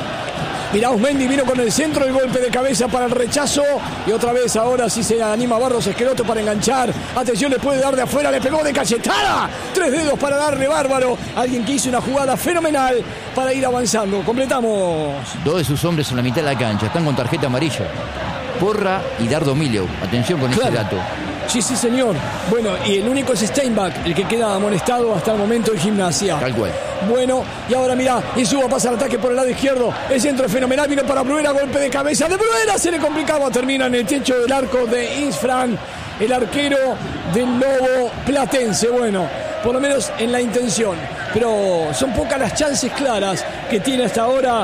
Mirá, Usmendi vino con el centro, el golpe de cabeza para el rechazo. Y otra vez ahora sí se anima Barros Esqueloto para enganchar. Atención, le puede dar de afuera, le pegó de cachetada. 3 dedos para darle bárbaro. Alguien que hizo una jugada fenomenal para ir avanzando. Completamos. Dos de sus hombres en la mitad de la cancha. Están con tarjeta amarilla. Porra y Dardo Mileu. Atención con ese dato. Sí, señor. Bueno, y el único es Steinbach, el que queda amonestado hasta el momento en Gimnasia. Tal cual. Bueno, y ahora mirá, Insúa pasa al ataque por el lado izquierdo. El centro es fenomenal, vino para Bruera, golpe de cabeza de Bruera, se le complicaba, termina en el techo del arco de Insfran, el arquero del Lobo Platense. Bueno, por lo menos en la intención. Pero son pocas las chances claras que tiene hasta ahora.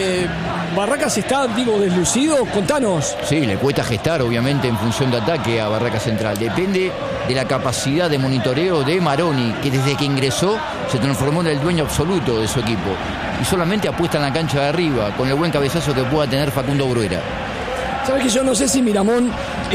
Barracas está, deslucido. Contanos. Sí, le cuesta gestar, obviamente, en función de ataque a Barracas Central. Depende de la capacidad de monitoreo de Maroni, que desde que ingresó se transformó en el dueño absoluto de su equipo. Y solamente apuesta en la cancha de arriba, con el buen cabezazo que pueda tener Facundo Bruera. ¿Sabes que yo no sé si Miramón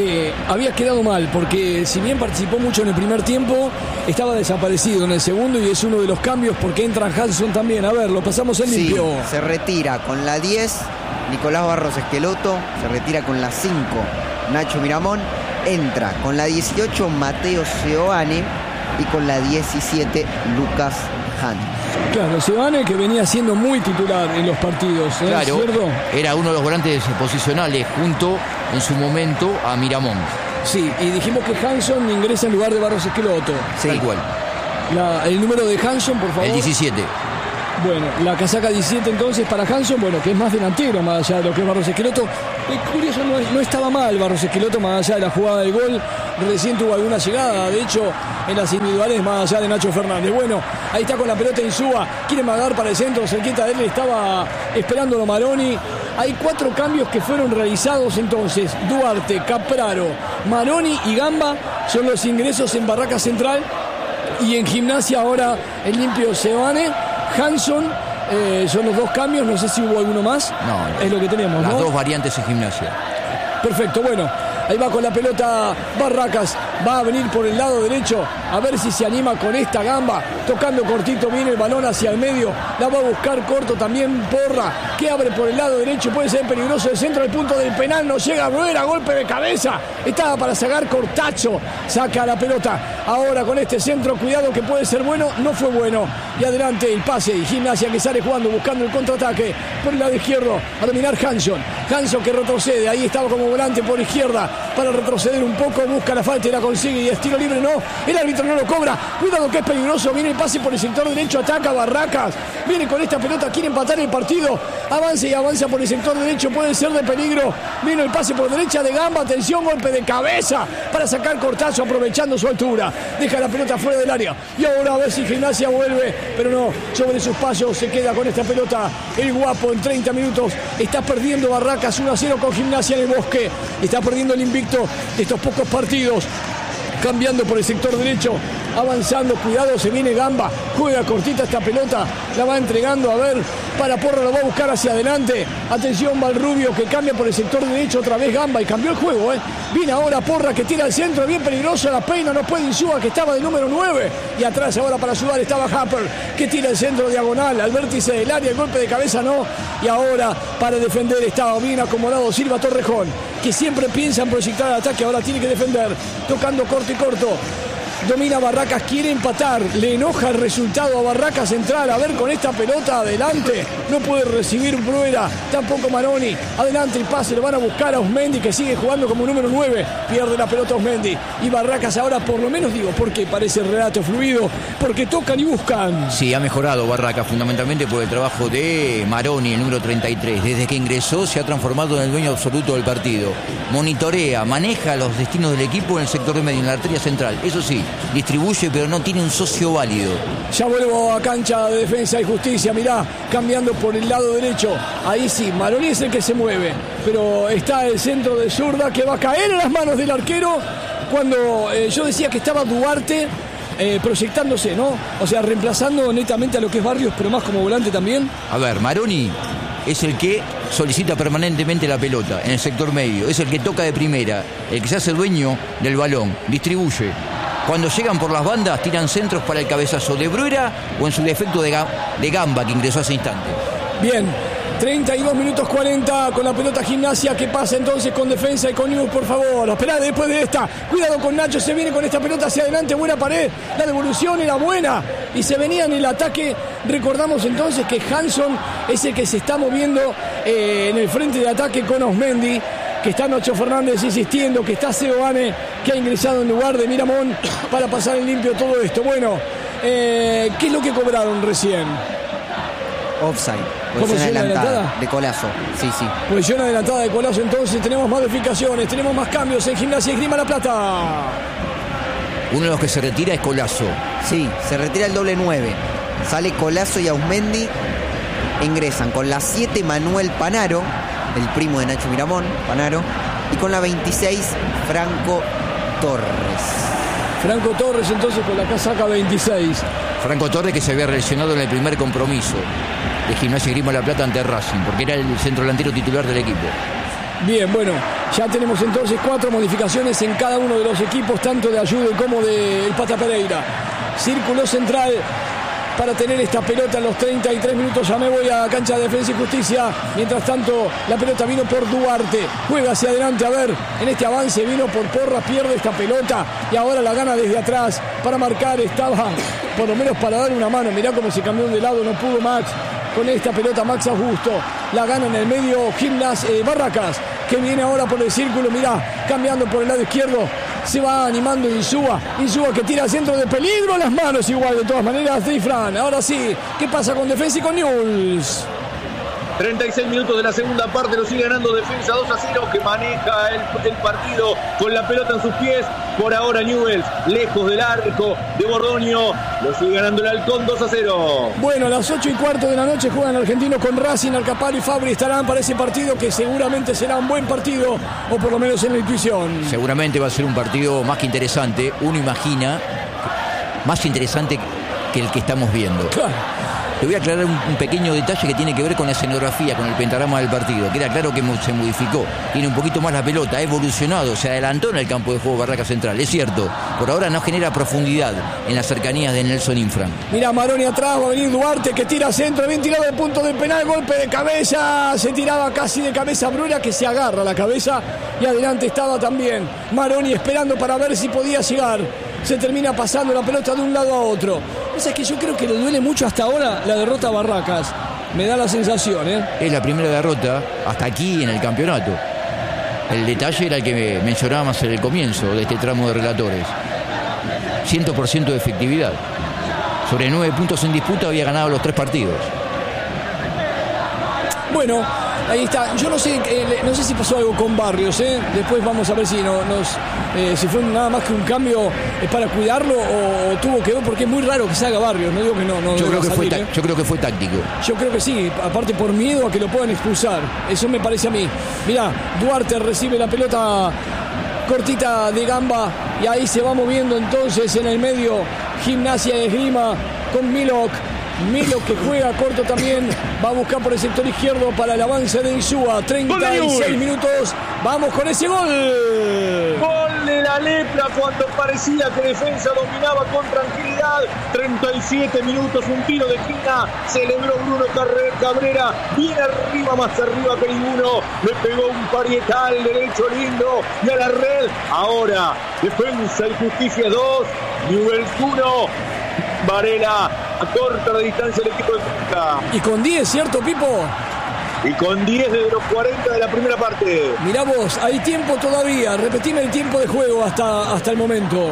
había quedado mal? Porque si bien participó mucho en el primer tiempo, estaba desaparecido en el segundo y es uno de los cambios porque entra Hanson también. A ver, lo pasamos en limpio. Sí, se retira con la 10 Nicolás Barros Esqueloto, se retira con la 5 Nacho Miramón, entra con la 18 Mateo Seoane y con la 17 Lucas Hanson. Claro, Seoane que venía siendo muy titular en los partidos, claro, ¿cierto? Era uno de los volantes posicionales junto en su momento a Miramón. Sí, y dijimos que Hanson ingresa en lugar de Barros Esqueloto. Sí. Tal cual. El número de Hanson, por favor. El 17. Bueno, la casaca 17 entonces para Hanson, bueno, que es más delantero, más allá de lo que es Barros Esqueloto. Curioso, no estaba mal Barros Esqueloto, más allá de la jugada del gol. Recién tuvo alguna llegada, de hecho, en las individuales, más allá de Nacho Fernández. Bueno, ahí está con la pelota Insúa, quiere magar para el centro, cerquita de él, estaba esperándolo Maroni. Hay 4 cambios que fueron realizados entonces. Duarte, Capraro, Maroni y Gamba son los ingresos en Barracas Central. Y en Gimnasia ahora el limpio Seoane, Hanson, son los 2 cambios, no sé si hubo alguno más. No, es lo que tenemos, las ¿no? 2 variantes en Gimnasia. Perfecto, bueno, ahí va con la pelota Barracas, va a venir por el lado derecho, a ver si se anima con esta Gamba, tocando cortito, viene el balón hacia el medio, la va a buscar corto también Porra, que abre por el lado derecho, puede ser peligroso el centro, el punto del penal, no llega Bruera, golpe de cabeza, estaba para sacar Cortacho, saca la pelota, ahora con este centro, cuidado que puede ser bueno, no fue bueno, y adelante el pase, y Gimnasia que sale jugando, buscando el contraataque, por el lado izquierdo, a dominar Hanson que retrocede, ahí estaba como volante por izquierda, para retroceder un poco, busca la falta y la consigue y estilo libre no. El árbitro no lo cobra. Cuidado que es peligroso. Viene el pase por el sector derecho. Ataca Barracas. Viene con esta pelota. Quiere empatar el partido. Avanza y avanza por el sector derecho. Puede ser de peligro. Viene el pase por derecha de Gamba. Atención, golpe de cabeza para sacar Cortazo aprovechando su altura. Deja la pelota fuera del área. Y ahora a ver si Gimnasia vuelve. Pero no. Sobre sus pasos se queda con esta pelota. El Guapo en 30 minutos. Está perdiendo Barracas 1-0 con Gimnasia en el Bosque. Está perdiendo el invicto de estos pocos partidos. Cambiando por el sector derecho, avanzando, cuidado, se viene Gamba, juega cortita esta pelota, la va entregando, a ver, para Porra, lo va a buscar hacia adelante, atención Valrubio que cambia por el sector derecho, otra vez Gamba y cambió el juego, viene ahora Porra que tira al centro, bien peligroso, la peina, no puede Insúa que estaba de número 9, y atrás ahora para ayudar estaba Happer, que tira el centro diagonal, al vértice del área, el golpe de cabeza no, y ahora para defender estaba bien acomodado Silva Torrejón, que siempre piensa en proyectar el ataque, ahora tiene que defender, tocando corto y corto. Domina Barracas, quiere empatar, le enoja el resultado a Barracas Central, a ver con esta pelota adelante, no puede recibir Bruera, tampoco Maroni, adelante el pase, lo van a buscar a Osmendi que sigue jugando como número 9, pierde la pelota Osmendi y Barracas ahora por lo menos digo, porque parece el relato fluido, porque tocan y buscan. Sí, ha mejorado Barracas fundamentalmente por el trabajo de Maroni, el número 33, desde que ingresó se ha transformado en el dueño absoluto del partido, monitorea, maneja los destinos del equipo en el sector de medio, en la arteria central, eso sí, distribuye pero no tiene un socio válido. Ya vuelvo a cancha de Defensa y Justicia, mirá, cambiando por el lado derecho, ahí sí, Maroni es el que se mueve, pero está el centro de zurda que va a caer en las manos del arquero cuando yo decía que estaba Duarte proyectándose, ¿no? O sea, reemplazando netamente a lo que es Barrios, pero más como volante también. A ver, Maroni es el que solicita permanentemente la pelota en el sector medio, es el que toca de primera, el que se hace dueño del balón, distribuye. Cuando llegan por las bandas, tiran centros para el cabezazo de Bruera o en su defecto de Gamba, que ingresó hace instante. Bien, 32 minutos 40 con la pelota Gimnasia. ¿Qué pasa entonces con Defensa y con News, por favor? Esperá después de esta. Cuidado con Nacho, se viene con esta pelota hacia adelante. Buena pared, la devolución era buena. Y se venía en el ataque. Recordamos entonces que Hanson es el que se está moviendo en el frente de ataque con Osmendi. Que está Nacho Fernández insistiendo, que está Seoane, que ha ingresado en lugar de Miramón para pasar en limpio todo esto. Bueno, ¿qué es lo que cobraron recién? Offside. ¿Posición adelantada? De Colazo, sí. Posición adelantada de Colazo, entonces tenemos modificaciones, tenemos más cambios en Gimnasia y Esgrima La Plata. Uno de los que se retira es Colazo. Sí, se retira el doble 9. Sale Colazo y Ausmendi. Ingresan con la 7 Manuel Panaro, el primo de Nacho Miramón, Panaro, y con la 26 Franco Torres. Franco Torres entonces con la casaca 26. Franco Torres que se había lesionado en el primer compromiso de Gimnasia y Esgrima La Plata ante Racing, porque era el centro delantero titular del equipo. Bien, bueno, ya tenemos entonces 4 modificaciones en cada uno de los equipos, tanto de Ayude como de el Pata Pereira. Círculo central para tener esta pelota en los 33 minutos. Ya me voy a cancha de Defensa y Justicia. Mientras tanto, la pelota vino por Duarte. Juega hacia adelante, a ver, en este avance vino por Porras, pierde esta pelota y ahora la gana desde atrás para marcar. Estaba, por lo menos para dar una mano. Mirá cómo se cambió de lado, no pudo Max. Con esta pelota Max Augusto. La gana en el medio Barracas, que viene ahora por el círculo. Mirá, cambiando por el lado izquierdo. Se va animando Insúa que tira al centro de peligro, las manos igual de todas maneras de Ifran. Ahora sí, ¿qué pasa con Defensa y con Newell's? 36 minutos de la segunda parte, lo sigue ganando Defensa 2-0, que maneja el partido con la pelota en sus pies. Por ahora Newell's, lejos del arco de Bordoño, lo sigue ganando el Halcón 2-0. Bueno, a las 8:15 de la noche juegan argentinos con Racing. Alcaparo y Fabri estarán para ese partido que seguramente será un buen partido, o por lo menos en la intuición. Seguramente va a ser un partido más que interesante, uno imagina, más interesante que el que estamos viendo. Claro. Te voy a aclarar un pequeño detalle que tiene que ver con la escenografía, con el pentagrama del partido. Queda claro que se modificó. Tiene un poquito más la pelota, ha evolucionado, se adelantó en el campo de juego Barracas Central. Es cierto, por ahora no genera profundidad en las cercanías de Nelson Infran. Mira Maroni atrás, va a venir Duarte que tira centro, bien tirado el punto del penal, golpe de cabeza. Se tiraba casi de cabeza Bruera, que se agarra la cabeza. Y adelante estaba también Maroni esperando para ver si podía llegar. Se termina pasando la pelota de un lado a otro. O sea, es que yo creo que le duele mucho hasta ahora la derrota a Barracas. Me da la sensación, ¿eh? Es la primera derrota hasta aquí en el campeonato. El detalle era el que mencionábamos en el comienzo de este tramo de relatores. 100% de efectividad. Sobre 9 puntos en disputa había ganado los 3 partidos. Bueno, ahí está. Yo no sé si pasó algo con Barrios, ¿eh? Después vamos a ver si si fue nada más que un cambio para cuidarlo o tuvo que ver, porque es muy raro que salga Barrios. No digo que no. Yo creo que fue táctico. Yo creo que sí, aparte por miedo a que lo puedan expulsar. Eso me parece a mí. Mirá, Duarte recibe la pelota cortita de Gamba y ahí se va moviendo entonces en el medio Gimnasia de Esgrima con Milok que juega corto también, va a buscar por el sector izquierdo para el avance de Insúa. 36 minutos, vamos con ese gol. Gol de la Lepra cuando parecía que Defensa dominaba con tranquilidad. 37 minutos, un tiro de esquina, celebró Bruno Cabrera, bien arriba, más arriba que ninguno, le pegó un parietal derecho lindo y a la red. Ahora Defensa y Justicia 2, Newell's 1. Varela a corta la distancia del equipo de Cuenca. Y con 10, ¿cierto, Pipo? Y con 10 desde los 40 de la primera parte. Mirá vos, hay tiempo todavía. Repetime el tiempo de juego hasta el momento.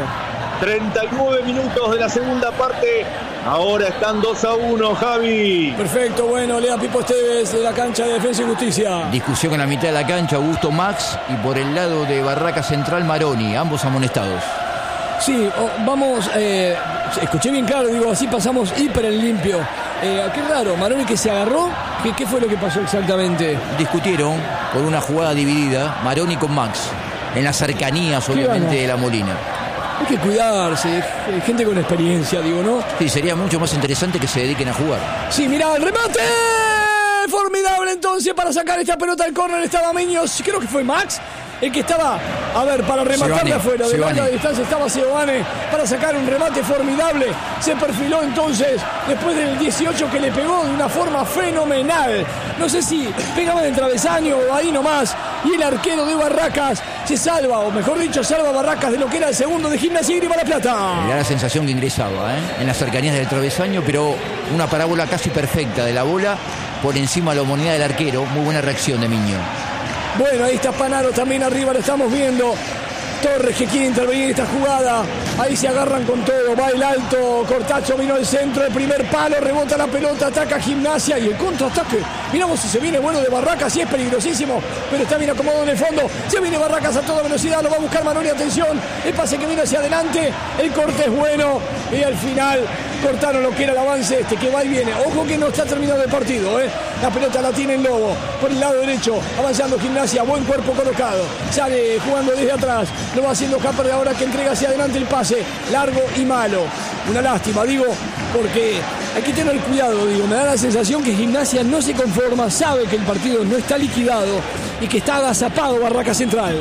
39 minutos de la segunda parte. Ahora están 2-1, Javi. Perfecto, bueno, lea Pipo Esteves de la cancha de Defensa y Justicia. Discusión en la mitad de la cancha, Augusto Max, y por el lado de Barraca Central, Maroni, ambos amonestados. Sí, vamos, escuché bien claro, digo, así pasamos hiper en limpio. Qué raro, Maroni que se agarró, ¿qué fue lo que pasó exactamente? Discutieron por una jugada dividida, Maroni con Max, en las cercanías obviamente de la Molina. Hay que cuidarse, gente con experiencia, digo, ¿no? Sí, sería mucho más interesante que se dediquen a jugar. Sí, mirá, el remate formidable entonces para sacar esta pelota al córner, estaba Meños, creo que fue Max. El que estaba, para rematar de afuera, de larga distancia, estaba Seoane para sacar un remate formidable. Se perfiló entonces, después del 18 que le pegó de una forma fenomenal. No sé si pegaba en el travesaño o ahí nomás. Y el arquero de Barracas se salva, o mejor dicho, salva a Barracas de lo que era el segundo de Gimnasia y Esgrima La Plata. Me da la sensación que ingresaba, en las cercanías del travesaño, pero una parábola casi perfecta de la bola por encima de la humanidad del arquero. Muy buena reacción de Miño. Bueno, ahí está Panaro también arriba, lo estamos viendo. Torres que quiere intervenir en esta jugada. Ahí se agarran con todo. Va el alto. Cortacho vino al centro. El primer palo. Rebota la pelota. Ataca Gimnasia. Y el contraataque. Miramos si se viene bueno de Barracas. Sí es peligrosísimo. Pero está bien acomodado en el fondo. Se viene Barracas a toda velocidad. Lo va a buscar Maroni. Atención. El pase que viene hacia adelante. El corte es bueno. Y al final cortaron lo que era el avance que va y viene. Ojo que no está terminado el partido. La pelota la tiene el Lobo. Por el lado derecho. Avanzando Gimnasia. Buen cuerpo colocado. Sale jugando desde atrás. Lo va haciendo Capper de ahora que entrega hacia adelante el pase. Largo y malo. Una lástima, digo, porque hay que tener cuidado, digo. Me da la sensación que Gimnasia no se conforma, sabe que el partido no está liquidado y que está agazapado Barraca Central.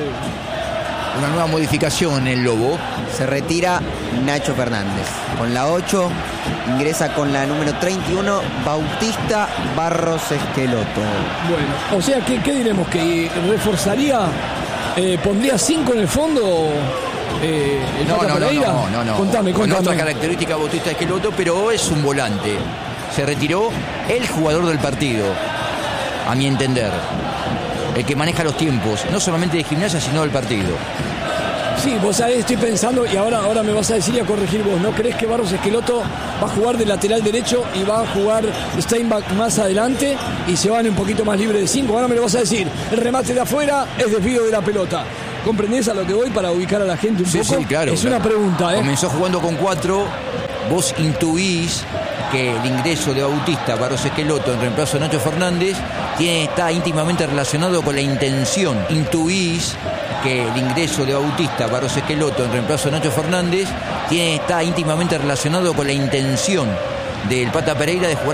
Una nueva modificación en el Lobo. Se retira Nacho Fernández. Con la 8 ingresa con la número 31 Bautista Barros Esqueloto. Bueno, o sea, ¿qué diremos? ¿Que reforzaría? ¿Pondría 5 en el fondo? No. Contame. Con otra característica Bautista Esqueloto, pero es un volante. Se retiró el jugador del partido, a mi entender. El que maneja los tiempos, no solamente de Gimnasia, sino del partido. Sí, vos sabés, estoy pensando, y ahora me vas a decir y a corregir vos, ¿no crees que Barros Esqueloto va a jugar de lateral derecho y va a jugar Steinbach más adelante y se van un poquito más libre de 5? Ahora me lo vas a decir, el remate de afuera es desvío de la pelota. ¿Comprendés a lo que voy para ubicar a la gente un poco? Sí, claro. Es una pregunta, Comenzó jugando con 4, vos intuís que el ingreso de Bautista Barros Esqueloto en reemplazo de Nacho Fernández está íntimamente relacionado con la intención. Intuís que el ingreso de Bautista Barros Esqueloto en reemplazo de Nacho Fernández está íntimamente relacionado con la intención del Pata Pereira de jugar